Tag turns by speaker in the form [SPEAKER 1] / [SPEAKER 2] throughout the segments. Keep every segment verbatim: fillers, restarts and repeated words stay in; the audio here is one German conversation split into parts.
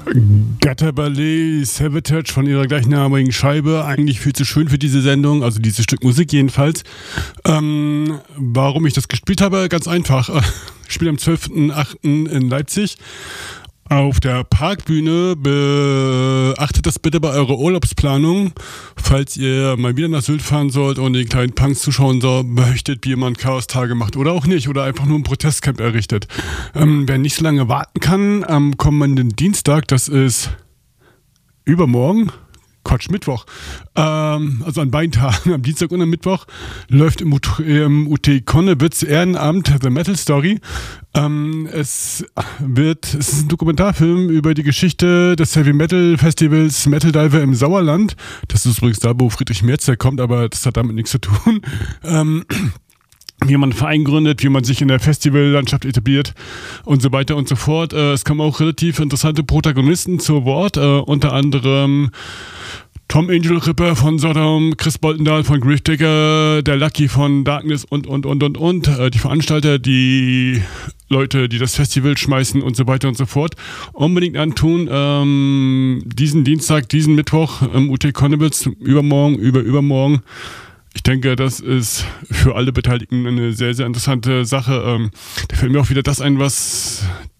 [SPEAKER 1] Gatta Ballet Savatage von ihrer gleichnamigen Scheibe, eigentlich viel zu schön für diese Sendung, also dieses Stück Musik jedenfalls. Ähm, warum ich das gespielt habe? Ganz einfach. Ich spiele am zwölften achten in Leipzig auf der Parkbühne. Beachtet das bitte bei eurer Urlaubsplanung. Falls ihr mal wieder nach Sylt fahren sollt und den kleinen Punks zuschauen soll, möchtet, wie jemand Chaos-Tage macht oder auch nicht oder einfach nur ein Protestcamp errichtet. Ähm, wer nicht so lange warten kann, am kommenden Dienstag, das ist übermorgen, Quatsch, Mittwoch, ähm, also an beiden Tagen, am Dienstag und am Mittwoch, läuft im, im U T Konnewitz Ehrenamt The Metal Story. Ähm, es wird, es ist ein Dokumentarfilm über die Geschichte des Heavy Metal Festivals Metal Diver im Sauerland. Das ist übrigens da, wo Friedrich Merz herkommt, aber das hat damit nichts zu tun. Ähm, wie man einen Verein gründet, wie man sich in der Festivallandschaft etabliert und so weiter und so fort. Äh, es kommen auch relativ interessante Protagonisten zu Wort, äh, unter anderem Tom Angel Ripper von Sodom, Chris Boltendahl von Gravedigger, der Lucky von Darkness und, und, und, und, und. Äh, die Veranstalter, die Leute, die das Festival schmeißen und so weiter und so fort. Unbedingt antun. Ähm, diesen Dienstag, diesen Mittwoch im U T Konnewitz, übermorgen, über übermorgen. Ich denke, das ist für alle Beteiligten eine sehr, sehr interessante Sache. Ähm, da fällt mir auch wieder das ein, was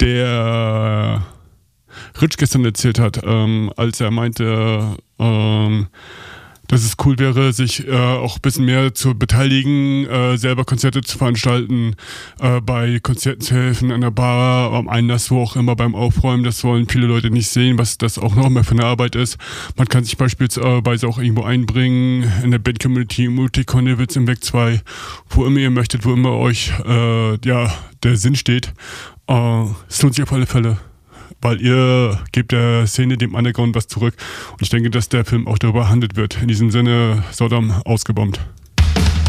[SPEAKER 1] der Rich gestern erzählt hat, ähm, als er meinte, ähm, dass es cool wäre, sich äh, auch ein bisschen mehr zu beteiligen, äh, selber Konzerte zu veranstalten, äh, bei Konzerten zu helfen, an der Bar, am Einlass, wo auch immer, beim Aufräumen. Das wollen viele Leute nicht sehen, was das auch noch mehr für eine Arbeit ist. Man kann sich beispielsweise auch irgendwo einbringen, in der Band-Community, im U T Konnewitz, im Weg zwei, wo immer ihr möchtet, wo immer euch äh, ja, der Sinn steht. Äh, es lohnt sich auf alle Fälle, weil ihr gebt der Szene, dem Underground was zurück. Und ich denke, dass der Film auch darüber handelt wird. In diesem Sinne, Sodom ausgebombt.